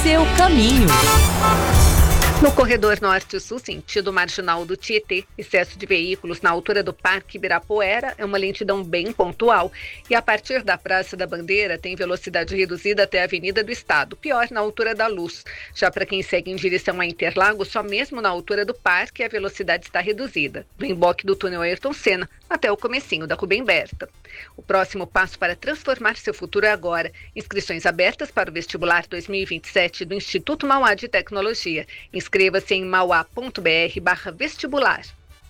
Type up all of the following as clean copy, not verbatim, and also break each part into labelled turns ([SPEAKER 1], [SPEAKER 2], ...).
[SPEAKER 1] seu caminho.
[SPEAKER 2] No corredor norte-sul, sentido marginal do Tietê, excesso de veículos na altura do Parque Ibirapuera é uma lentidão bem pontual. E a partir da Praça da Bandeira tem velocidade reduzida até a Avenida do Estado, pior na altura da Luz. Já para quem segue em direção a Interlagos, só mesmo na altura do Parque a velocidade está reduzida, do emboque do túnel Ayrton Senna até o comecinho da Rubem Berta. O próximo passo para transformar seu futuro é agora. Inscrições abertas para o vestibular 2027 do Instituto Mauá de Tecnologia. Inscreva-se em mauá.br/vestibular.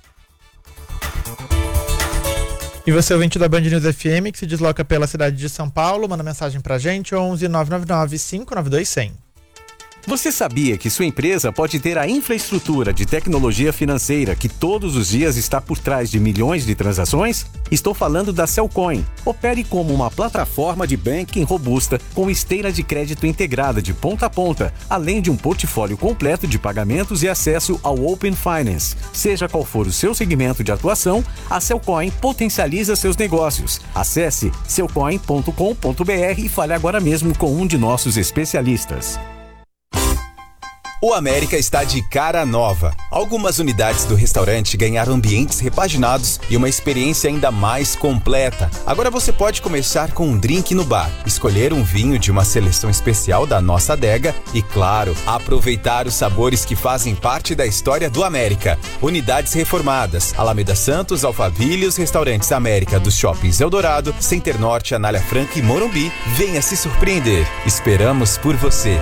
[SPEAKER 3] E você, ouvinte da Band News FM, que se desloca pela cidade de São Paulo, manda mensagem pra gente, 11 999 592 100.
[SPEAKER 4] Você sabia que sua empresa pode ter a infraestrutura de tecnologia financeira que todos os dias está por trás de milhões de transações? Estou falando da Cellcoin. Opere como uma plataforma de banking robusta com esteira de crédito integrada de ponta a ponta, além de um portfólio completo de pagamentos e acesso ao Open Finance. Seja qual for o seu segmento de atuação, a Cellcoin potencializa seus negócios. Acesse cellcoin.com.br e fale agora mesmo com um de nossos especialistas.
[SPEAKER 5] O América está de cara nova. Algumas unidades do restaurante ganharam ambientes repaginados e uma experiência ainda mais completa. Agora você pode começar com um drink no bar, escolher um vinho de uma seleção especial da nossa adega e, claro, aproveitar os sabores que fazem parte da história do América. Unidades reformadas: Alameda Santos, Alphaville e os restaurantes América dos shoppings Eldorado, Center Norte, Anália Franca e Morumbi. Venha se surpreender. Esperamos por você.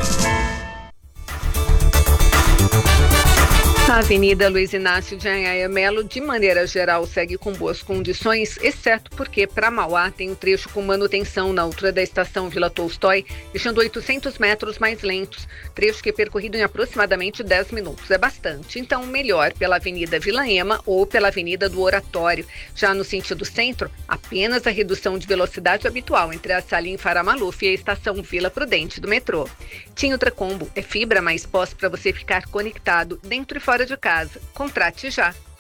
[SPEAKER 2] A Avenida Luiz Inácio de Anhaia Melo, de maneira geral, segue com boas condições, exceto porque para Mauá tem um trecho com manutenção na altura da estação Vila Tolstói, deixando 800 metros mais lentos, trecho que é percorrido em aproximadamente 10 minutos. É bastante, então melhor pela Avenida Vila Ema ou pela Avenida do Oratório. Já no sentido centro, apenas a redução de velocidade habitual entre a Salim Farah Maluf e a estação Vila Prudente do metrô. TIM Ultracombo é fibra mais pós para você ficar conectado dentro e fora de casa. Contrate já.